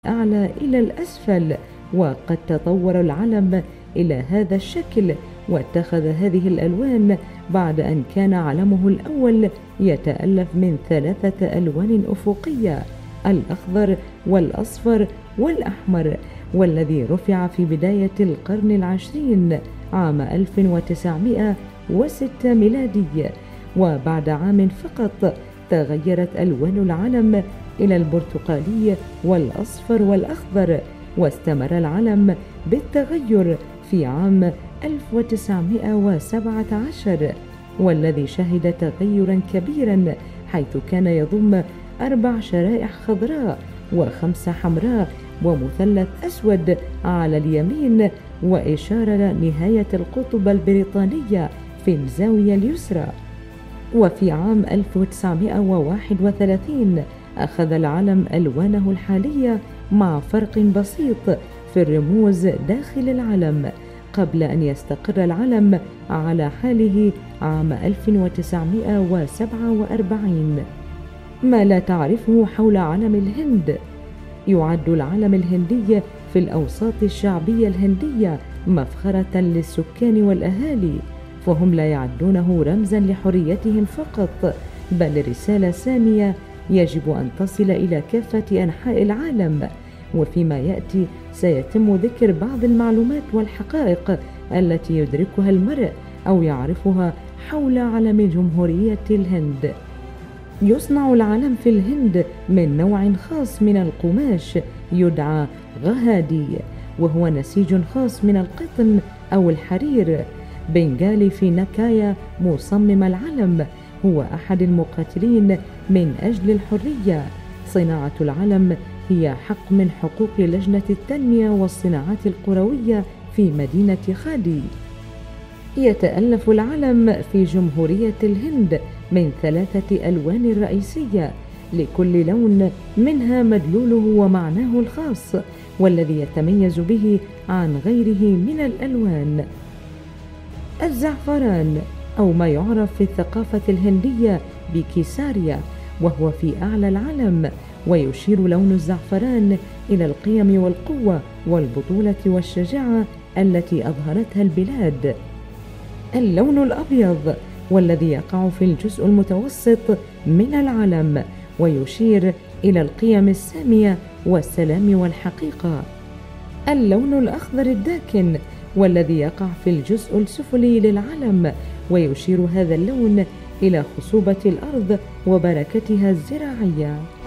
الأعلى إلى الأسفل، وقد تطور العلم إلى هذا الشكل واتخذ هذه الألوان بعد أن كان علمه الأول يتألف من 3 ألوان أفقية: الأخضر والأصفر والأحمر، والذي رفع في بداية القرن العشرين عام 1906 ميلادي. وبعد عام فقط تغيرت ألوان العلم إلى البرتقالي والأصفر والأخضر، واستمر العلم بالتغير في عام 1917، والذي شهد تغيرا كبيرا، حيث كان يضم 4 شرائح خضراء و5 حمراء ومثلث أسود على اليمين، وإشارة نهاية القطب البريطانية في الزاوية اليسرى. وفي عام 1931 أخذ العلم ألوانه الحالية مع فرق بسيط في الرموز داخل العلم، قبل أن يستقر العلم على حاله عام 1947. ما لا تعرفه حول علم الهند: يعد العلم الهندي في الأوساط الشعبية الهندية مفخرة للسكان والأهالي، فهم لا يعدونه رمزا لحريتهم فقط، بل رسالة سامية يجب أن تصل إلى كافة أنحاء العالم. وفيما يأتي سيتم ذكر بعض المعلومات والحقائق التي يدركها المرء أو يعرفها حول علم جمهورية الهند. يصنع العلم في الهند من نوع خاص من القماش يدعى غهادي، وهو نسيج خاص من القطن أو الحرير. بنغالي في نكايا مصمم العلم هو أحد المقاتلين من أجل الحرية. صناعة العلم هي حق من حقوق لجنة التنمية والصناعات القروية في مدينة خادي. يتألف العلم في جمهورية الهند من 3 ألوان رئيسية، لكل لون منها مدلوله ومعناه الخاص، والذي يتميز به عن غيره من الألوان. الزعفران، أو ما يعرف في الثقافة الهندية بكيساريا، وهو في أعلى العلم، ويشير لون الزعفران إلى القيم والقوة والبطولة والشجاعة التي أظهرتها البلاد. اللون الأبيض، والذي يقع في الجزء المتوسط من العلم، ويشير إلى القيم السامية والسلام والحقيقة. اللون الأخضر الداكن، والذي يقع في الجزء السفلي للعلم، ويشير هذا اللون إلى خصوبة الأرض وبركتها الزراعية.